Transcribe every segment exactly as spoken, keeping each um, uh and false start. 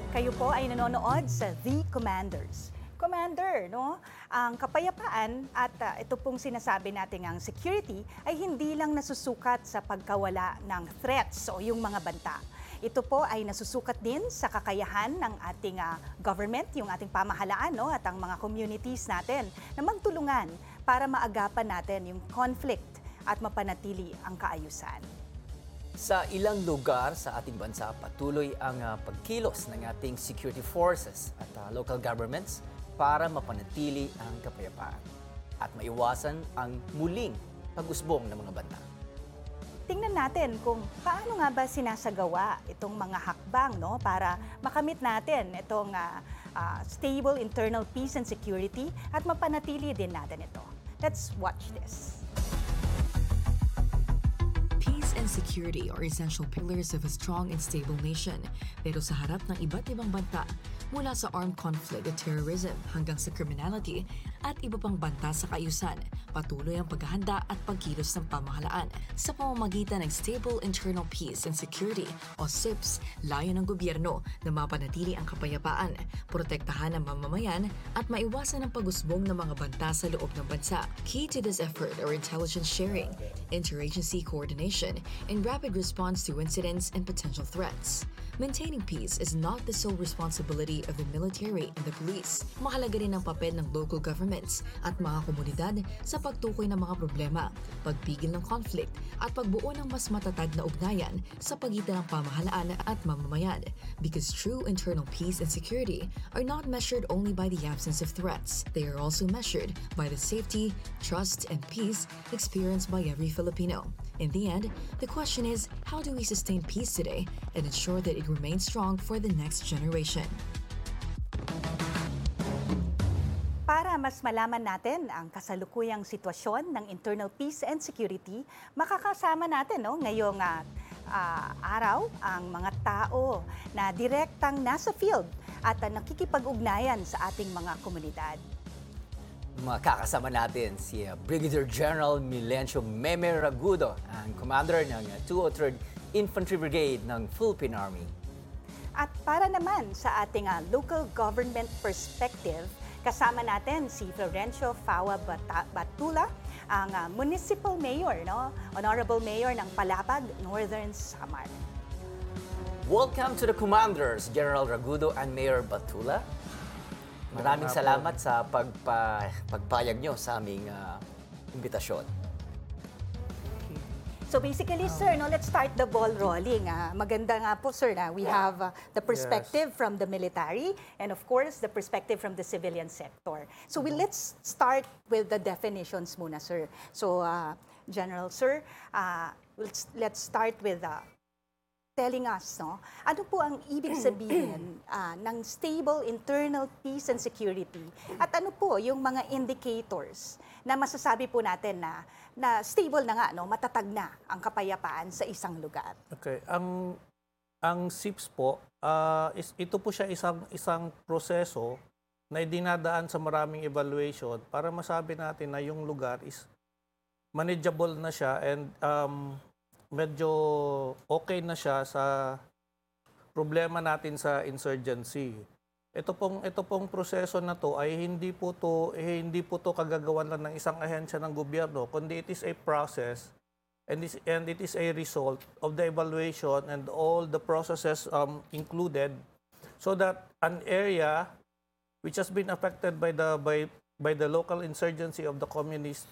Kayo po ay nanonood sa The Commanders. Commander, no? Ang kapayapaan at uh, ito pong sinasabi natin ang security ay hindi lang nasusukat sa pagkawala ng threats o yung mga banta. Ito po ay nasusukat din sa kakayahan ng ating uh, government, yung ating pamahalaan, no? At ang mga communities natin na magtulungan para maagapan natin yung conflict at mapanatili ang kaayusan. Sa ilang lugar sa ating bansa, patuloy ang uh, pagkilos ng ating security forces at uh, local governments para mapanatili ang kapayapaan at maiwasan ang muling pag-usbong ng mga banta. Tingnan natin kung paano nga ba sinasagawa itong mga hakbang, no, para makamit natin itong uh, uh, stable internal peace and security at mapanatili din natin ito. Let's watch this. Peace and security are essential pillars of a strong and stable nation. Pero sa harap ng iba't ibang banta, mula sa armed conflict at terrorism hanggang sa criminality at iba pang banta sa kaayusan, patuloy ang paghahanda at pagkilos ng pamahalaan. Sa pamamagitan ng Stable Internal Peace and Security o S I P S, layo ng gobyerno na mapanatili ang kapayapaan, protektahan ang mamamayan at maiwasan ang pag-usbong ng mga banta sa loob ng bansa. Key to this effort are intelligence sharing, interagency coordination, and rapid response to incidents and potential threats. Maintaining peace is not the sole responsibility of the military and the police. Mahalaga rin ang papel ng local governments at mga komunidad sa pagtukoy ng mga problema, pagpigil ng conflict at pagbuo ng mas matatag na ugnayan sa pagitan ng pamahalaan at mamamayan. Because true internal peace and security are not measured only by the absence of threats. They are also measured by the safety, trust, and peace experienced by every Filipino. In the end, the question is, how do we sustain peace today and ensure that it remains strong for the next generation? Para mas malaman natin ang kasalukuyang sitwasyon ng internal peace and security, makakasama natin, no, ngayong uh, uh, araw ang mga tao na direktang nasa field at uh, nakikipag-ugnayan sa ating mga komunidad. Makakasama natin si uh, Brigadier General Milencio Meme Ragudo, ang commander ng uh, two oh third Infantry Brigade ng Philippine Army. At para naman sa ating uh, local government perspective, kasama natin si Florencio Fawa Bata- Batula, ang uh, Municipal Mayor, no? Honorable Mayor ng Palapag, Northern Samar. Welcome to the Commanders, General Ragudo and Mayor Batula. Maraming salamat sa pagpa, pagpayag nyo sa aming uh, imbitasyon. So basically, sir, no, let's start the ball rolling. Ah. Maganda nga po, sir, na we have uh, the perspective yes. from the military and of course, the perspective from the civilian sector. So we, let's start with the definitions muna, sir. So, uh, General, sir, uh, let's, let's start with uh, telling us, no, ano po ang ibig sabihin uh, ng stable internal peace and security at ano po yung mga indicators na masasabi po natin na na stable na nga, no, matatag na ang kapayapaan sa isang lugar. Okay, ang ang S I P S po, uh, is, ito po siya isang isang proseso na dinadaan sa maraming evaluation para masabi natin na yung lugar is manageable na siya and um, medyo okay na siya sa problema natin sa insurgency. Ito pong ito pong proseso na to ay hindi po to eh, hindi po to kagagawan lang ng isang ahensya ng gobyerno, kundi it is a process and this and it is a result of the evaluation and all the processes um, included so that an area which has been affected by the by by the local insurgency of the communists,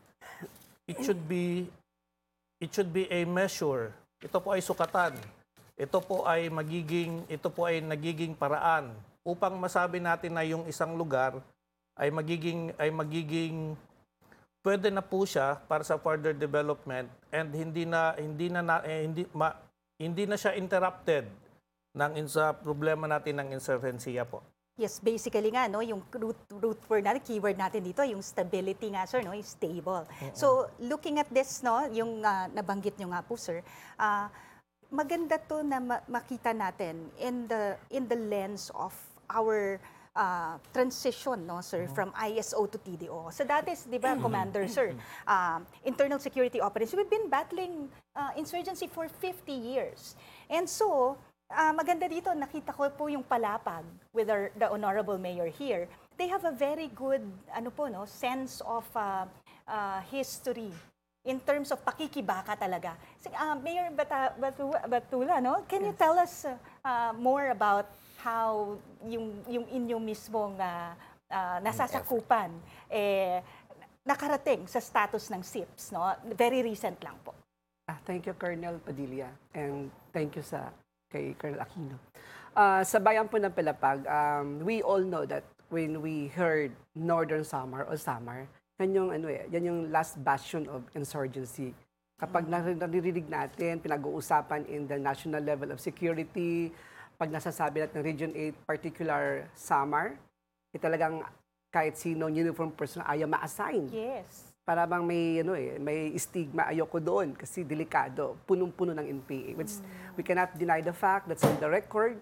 it should be It should be a measure. Ito po ay sukatan. Ito po ay magiging, ito po ay nagiging paraan upang masabi natin na yung isang lugar ay magiging ay magiging pwede na po siya para sa further development and hindi na hindi na, na eh, hindi ma, hindi na siya interrupted ng sa problema natin ng insurgency po. Yes, basically nga, no, yung root, root word natin, keyword natin dito, yung stability nga, sir, no, is stable. Uh-huh. So, looking at this, no, yung uh, nabanggit nyo nga po, sir, uh, maganda to na ma- makita natin in the in the lens of our uh, transition, no, sir, uh-huh. from I S O to T D O. So that is, di ba, Commander, sir, uh, internal security operations. We've been battling uh, insurgency for fifty years. And so, Ah, maganda dito, nakita ko po yung palapag with our, the honorable mayor here. They have a very good ano po no sense of uh, uh, history in terms of pakikibaka talaga. Sige, ah, Mayor Bata, Batu, Batula, no? Can you tell us uh, uh, more about how yung yung inyong mismong uh, uh, nasasakupan eh nakarating sa status ng S I P S, no? Very recent lang po. Ah, thank you, Colonel Padilla, and thank you sa kay Colonel Aquino. Ah, sa bayan po ng Palapag, um, we all know that when we heard Northern Samar o Samar, yan yung, ano eh, yan yung last bastion of insurgency. Kapag nar- naririnig natin, pinag-uusapan in the national level of security, pag nasasabi natin Region eight, particular Samar, eh, talagang kahit sino uniform person ayaw ma-assign. Yes. Para bang may ano eh, may stigma, ayoko doon kasi delikado, punong-puno ng N P A. Which we cannot deny the fact that's on the record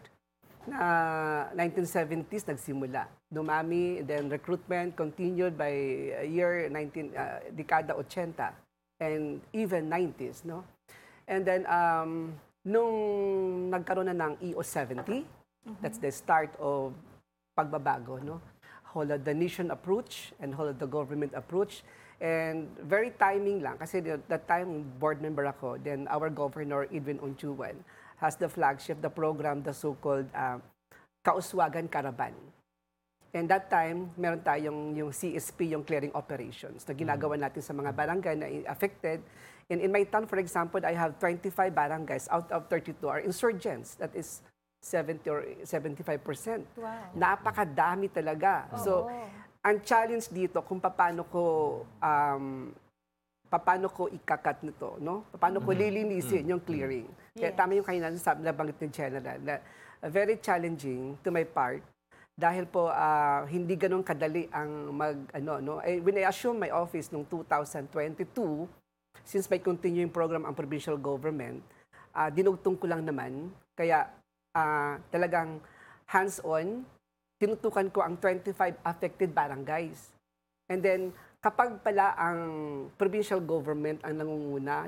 na nineteen seventies nagsimula. Dumami, then recruitment continued by year nineteen uh, dekada eighty and even nineties, no? And then um nung nagkaroon na ng E O seventy, that's the start of pagbabago, no? Whole of the nation approach and whole of the government approach. And very timing lang kasi that time board member ako, then our governor Edwin Onchuan has the flagship, the program, the so-called uh, Kauswagan Caravan. And that time, meron tayong yung C S P, yung clearing operations na ginagawa natin sa mga barangay na affected. And in my town, for example, I have twenty-five barangays out of thirty-two are insurgents. That is seventy or seventy-five percent. Wow. Napakadami talaga. So, ang challenge dito kung paano ko um, paano ko ikakat nito, no? Paano ko lilinisin yung clearing. Kaya Yes. tama yung kanina sabi nabanggit ni General na uh, very challenging to my part dahil po ah, hindi ganun kadali ang mag ano no. Eh, when I assume my office noong two thousand twenty-two, since may continuing program ang provincial government, ah, dinugtong ko lang naman kaya ah, talagang hands-on tinutukan ko ang twenty-five affected barangays. And then, kapag pala ang provincial government ang nangunguna,